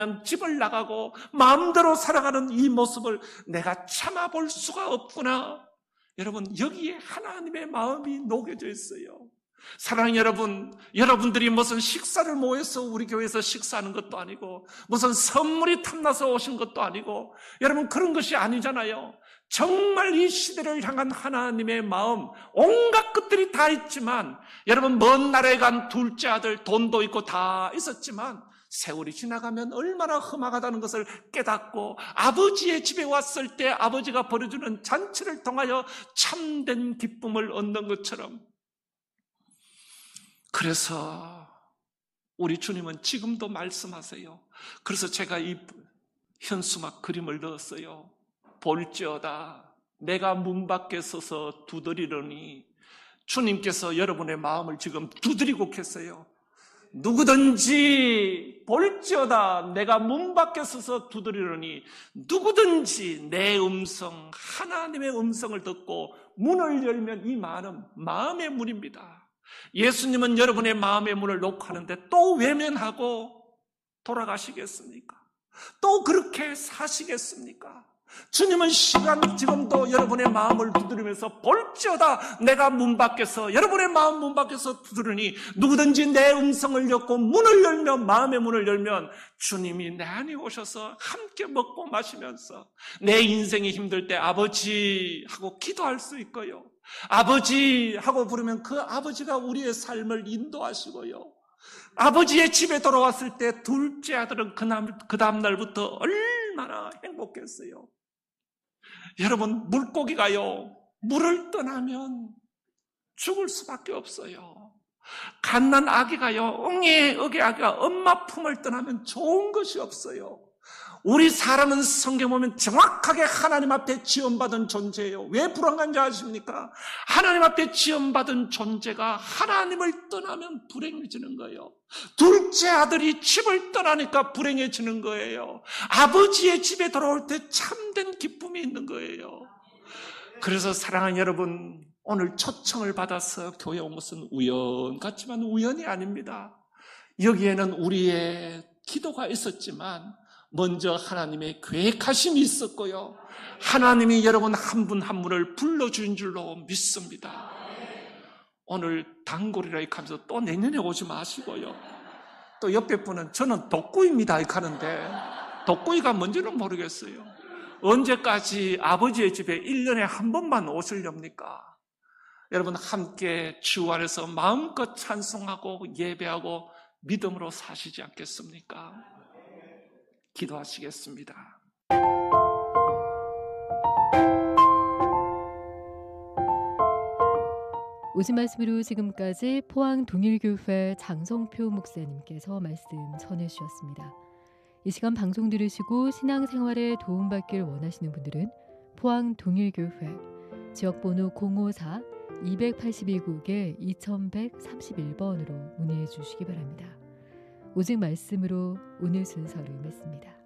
집을 나가고 마음대로 살아가는 이 모습을 내가 참아볼 수가 없구나. 여러분, 여기에 하나님의 마음이 녹여져 있어요. 사랑하는 여러분, 여러분들이 무슨 식사를 모여서 우리 교회에서 식사하는 것도 아니고 무슨 선물이 탐나서 오신 것도 아니고 여러분, 그런 것이 아니잖아요. 정말 이 시대를 향한 하나님의 마음, 온갖 것들이 다 있지만 여러분, 먼 나라에 간 둘째 아들, 돈도 있고 다 있었지만 세월이 지나가면 얼마나 험악하다는 것을 깨닫고 아버지의 집에 왔을 때 아버지가 벌여주는 잔치를 통하여 참된 기쁨을 얻는 것처럼, 그래서 우리 주님은 지금도 말씀하세요. 그래서 제가 이 현수막 그림을 넣었어요. 볼지어다 내가 문 밖에 서서 두드리려니. 주님께서 여러분의 마음을 지금 두드리고 계세요. 누구든지 볼지어다 내가 문 밖에 서서 두드리려니, 누구든지 내 음성, 하나님의 음성을 듣고 문을 열면 이 말은 마음의 문입니다. 예수님은 여러분의 마음의 문을 놓고 하는데 또 외면하고 돌아가시겠습니까? 또 그렇게 사시겠습니까? 주님은 지금도 여러분의 마음을 두드리면서 볼지어다 내가 문 밖에서, 여러분의 마음 문 밖에서 두드리니 누구든지 내 음성을 엮고 문을 열면, 마음의 문을 열면 주님이 내 안에 오셔서 함께 먹고 마시면서 내 인생이 힘들 때 아버지 하고 기도할 수 있고요, 아버지 하고 부르면 그 아버지가 우리의 삶을 인도하시고요, 아버지의 집에 돌아왔을 때 둘째 아들은 그 다음날부터 얼마나 행복했어요. 여러분, 물고기가요, 물을 떠나면 죽을 수밖에 없어요. 갓난 아기가요, 응애 아기가 엄마 품을 떠나면 좋은 것이 없어요. 우리 사람은 성경 보면 정확하게 하나님 앞에 지원받은 존재예요. 왜 불안한지 아십니까? 하나님 앞에 지원받은 존재가 하나님을 떠나면 불행해지는 거예요. 둘째 아들이 집을 떠나니까 불행해지는 거예요. 아버지의 집에 돌아올 때 참된 기쁨이 있는 거예요. 그래서 사랑하는 여러분, 오늘 초청을 받아서 교회 온 것은 우연 같지만 우연이 아닙니다. 여기에는 우리의 기도가 있었지만 먼저 하나님의 계획하심이 있었고요, 하나님이 여러분 한 분 한 분을 불러주신 줄로 믿습니다. 오늘 단골이라 이렇게 하면서 또 내년에 오지 마시고요, 또 옆에 분은 저는 독구입니다 이렇게 하는데 독구이가 뭔지는 모르겠어요. 언제까지 아버지의 집에 1년에 한 번만 오시렵니까? 여러분, 함께 주 안에서 마음껏 찬송하고 예배하고 믿음으로 사시지 않겠습니까? 기도하시겠습니다. 오신 말씀으로 지금까지 포항 동일교회 장성표 목사님께서 말씀 전해주셨습니다. 이 시간 방송 들으시고 신앙생활에 도움받길 원하시는 분들은 포항 동일교회 지역번호 054-282국에 2131번으로 문의해 주시기 바랍니다. 오직 말씀으로 오늘 순서를 맺습니다.